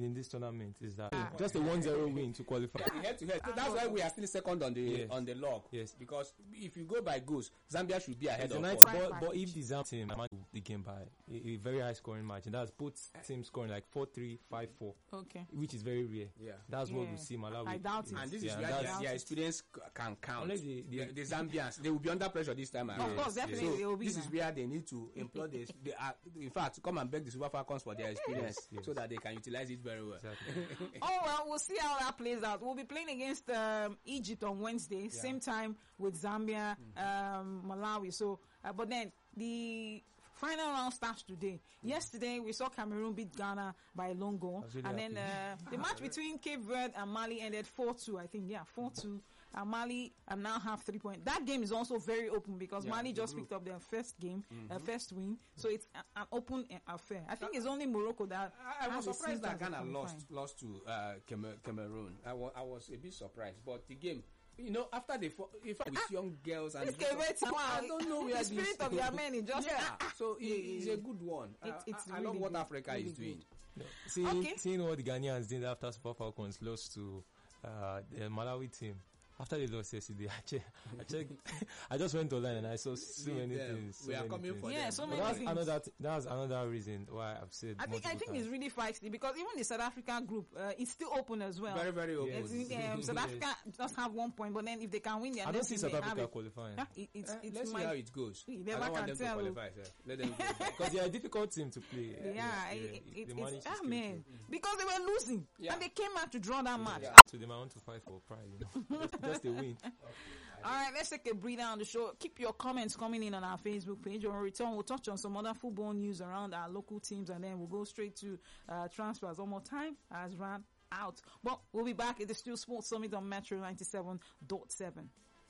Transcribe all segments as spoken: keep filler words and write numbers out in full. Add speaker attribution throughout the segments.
Speaker 1: in this tournament is that ah, just a one zero win to qualify.
Speaker 2: Yeah, head to head. So that's why we are still second on the yes. on the log.
Speaker 1: Yes.
Speaker 2: Because if you go by goals, Zambia should be ahead of us.
Speaker 1: But, but if the Zambia team manage the game by a, a very high scoring match, and that's both teams scoring like four three, five four.
Speaker 3: Okay.
Speaker 1: Which is very rare.
Speaker 2: Yeah.
Speaker 1: That's
Speaker 3: yeah.
Speaker 1: what we see Malawi.
Speaker 3: I doubt it.
Speaker 2: And this
Speaker 1: yeah,
Speaker 2: is where their, their experience can count.
Speaker 1: The, the,
Speaker 2: the, the Zambians, they will be under pressure this time around.
Speaker 3: Of course, definitely
Speaker 2: so
Speaker 3: they will be.
Speaker 2: This now. is where they need to employ this. They are, in fact, come and beg the Super Falcons for their experience
Speaker 1: yes, yes.
Speaker 2: so that they can utilize it very well.
Speaker 1: Exactly.
Speaker 3: Oh well, we'll see how that plays out. We'll be playing against um, Egypt on Wednesday, yeah. same time with Zambia, mm-hmm. um, Malawi. So, uh, but then the final round starts today. Mm-hmm. Yesterday we saw Cameroon beat Ghana by a lone goal, really and happy. then uh, the match between Cape Verde and Mali ended four two. I think, yeah, four two. And Mali um, now have three points. That game is also very open because yeah, Mali just picked up their first game, mm-hmm. uh, first win. So it's a, an open affair. I think it's only Morocco that.
Speaker 2: I, I was surprised that Ghana lost lost to uh, Cameroon. I was I was a bit surprised, but the game. You know, after they fought, if with ah, young girls and
Speaker 3: stuff, I don't know where the spirit of their men is just
Speaker 2: yeah. So it, it's a good one. It, it's I, I really love what good, Africa really is doing.
Speaker 1: No. See, okay. Seeing what the Ghanaians did after Super Falcons lost to uh, the Malawi team. After they lost yesterday, I checked, I checked, I just went online and I saw so
Speaker 2: we,
Speaker 1: many
Speaker 2: yeah,
Speaker 1: things. So
Speaker 2: we are
Speaker 1: many
Speaker 2: coming
Speaker 1: things.
Speaker 2: for
Speaker 3: yeah,
Speaker 2: them.
Speaker 3: so many
Speaker 1: that's
Speaker 3: things.
Speaker 1: Another, that's another reason why I've said.
Speaker 3: I think, I think
Speaker 1: times.
Speaker 3: it's really feisty because even the South African group, uh, it's still open as well.
Speaker 2: Very, very open.
Speaker 3: Yes. Um, South Africa just have one point, but then if they can win their
Speaker 1: I don't see South Africa
Speaker 3: it.
Speaker 1: qualifying.
Speaker 3: Yeah, it, it's,
Speaker 2: uh,
Speaker 3: it's
Speaker 2: let's
Speaker 3: my,
Speaker 2: see how it goes.
Speaker 3: You
Speaker 2: I
Speaker 3: never
Speaker 2: don't want
Speaker 3: can
Speaker 2: them
Speaker 3: tell.
Speaker 2: to qualify, sir. Let them go.
Speaker 1: Because they are a difficult team to play.
Speaker 3: Yeah,
Speaker 1: yeah,
Speaker 3: it,
Speaker 1: yeah.
Speaker 3: it,
Speaker 1: they
Speaker 3: it's, ah, man.
Speaker 1: Mm.
Speaker 3: Because they were losing
Speaker 2: yeah.
Speaker 3: and they came out to draw that
Speaker 1: yeah,
Speaker 3: match.
Speaker 1: Yeah. So they might want to fight for pride, you know. just, just a win.
Speaker 3: All right, let's take a breather on the show. Keep your comments coming in on our Facebook page. When we return, we'll touch on some other football news around our local teams, and then we'll go straight to uh, transfers. One more time has run out. But we'll be back at the Still Sports Summit on Metro ninety-seven point seven.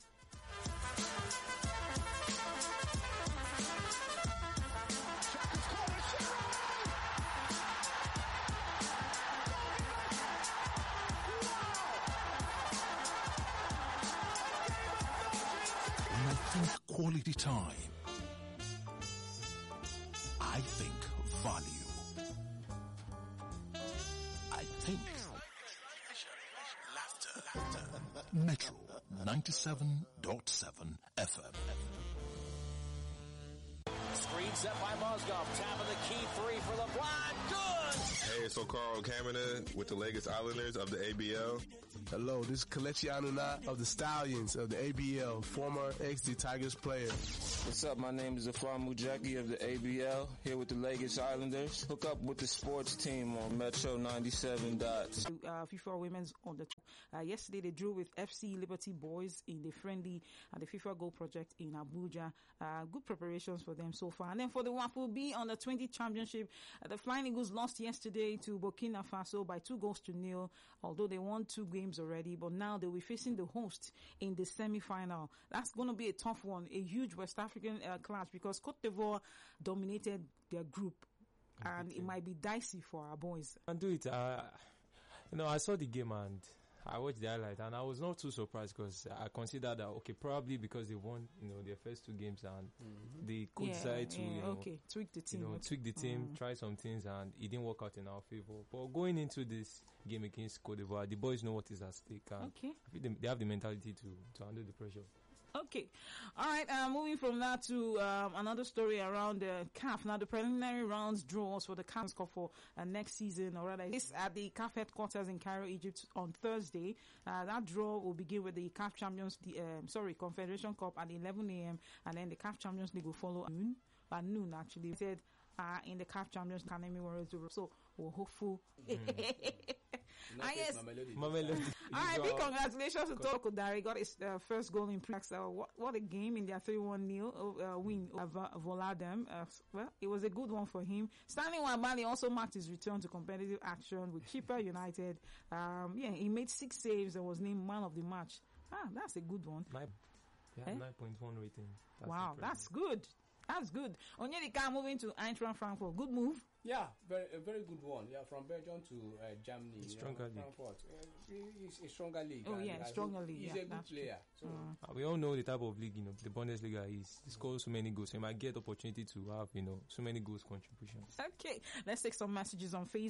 Speaker 4: Quality time. I think value. I think laughter. laughter. Metro ninety-seven point seven F M.
Speaker 5: Screen set by Mozgov. Tapping the key three for LeBron. Good!
Speaker 6: Hey, it's Carl Cameron with the Lagos Islanders of the A B L.
Speaker 7: Hello, this is Kelechi Anuna of the Stallions of the A B L, former X D Tigers player.
Speaker 8: What's up? My name is Afam Mujaki of the A B L, here with the Lagos Islanders. Hook up with the sports team on Metro ninety-seven dots.
Speaker 3: Uh, FIFA Women's on the uh, yesterday they drew with F C Liberty Boys in the friendly and the FIFA Goal Project in Abuja. Uh, good preparations for them so far. And then for the Waffle B on the twentieth championship, uh, the Flying Eagles lost yesterday to Burkina Faso by two goals to nil, although they won two games already, but now they'll be facing the host in the semi-final. That's going to be a tough one, a huge West African uh, clash because Cote d'Ivoire dominated their group, and it might be dicey for our boys.
Speaker 1: And do it. Uh, you know, I saw the game and I watched the highlight, and I was not too surprised because I considered that okay, probably because they won, you know, their first two games and mm-hmm. they could
Speaker 3: yeah,
Speaker 1: decide to,
Speaker 3: yeah,
Speaker 1: you know,
Speaker 3: okay, tweak the team,
Speaker 1: you know, tweak the team, mm. try some things, and it didn't work out in our favor. But going into this game against Cote d'Ivoire, the boys know what is at stake, and
Speaker 3: okay.
Speaker 1: I think they, they have the mentality to to handle the pressure.
Speaker 3: Okay. All right. Uh, moving from that to um, another story around the uh, C A F. Now, the preliminary rounds draws for the C A F Cup for uh, next season, or rather, this at the C A F headquarters in Cairo, Egypt, on Thursday. Uh, that draw will begin with the C A F Champions, the um, sorry, Confederation Cup at eleven a.m. and then the C A F Champions League will follow at noon. At noon, actually, we said uh, in the C A F Champions Academy Warriors. So we're hopeful. Mm. Ah, yes.
Speaker 1: Mamelodi.
Speaker 3: All right, big congratulations to Toko Dari. Got his uh, first goal in pre uh, what, what a game in their three one nil uh, win over Voladem. Uh, well, it was a good one for him. Stanley Wabali also marked his return to competitive action with Chippa United. Um, yeah, he made six saves and was named man of the match. Ah, that's a good one.
Speaker 1: Nine, yeah, eh? nine point one rating. That's
Speaker 3: wow,
Speaker 1: impressive. That's good. That's good. Onyedika moving to Eintracht Frankfurt. Good move.
Speaker 2: Yeah, very a very good one. Yeah, from Belgium to uh, Germany.
Speaker 1: It's stronger
Speaker 2: you know,
Speaker 1: league.
Speaker 2: Frankfurt. Uh, it's a stronger league.
Speaker 3: Oh yeah, stronger league.
Speaker 2: He's
Speaker 3: yeah,
Speaker 2: a good player. So
Speaker 3: mm.
Speaker 1: uh, we all know the type of league, you know, the Bundesliga is. He scores so many goals. So he might get opportunity to have, you know, so many goals contributions.
Speaker 3: Okay, let's take some messages on Facebook.